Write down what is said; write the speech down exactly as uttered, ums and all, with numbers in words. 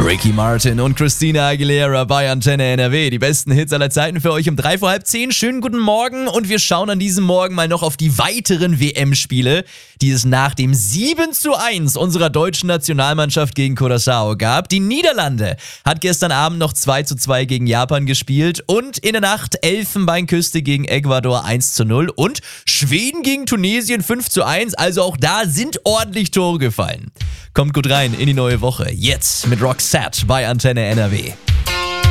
Ricky Martin und Christina Aguilera bei Antenne N R W. Die besten Hits aller Zeiten für euch um drei vor halb zehn. Schönen guten Morgen und wir schauen an diesem Morgen mal noch auf die weiteren W M-Spiele, die es nach dem sieben zu eins unserer deutschen Nationalmannschaft gegen Curaçao gab. Die Niederlande hat gestern Abend noch zwei zu zwei gegen Japan gespielt und in der Nacht Elfenbeinküste gegen Ecuador eins zu null und Schweden gegen Tunesien fünf zu eins. Also auch da sind ordentlich Tore gefallen. Kommt gut rein in die neue Woche. Jetzt mit Roxette bei Antenne N R W.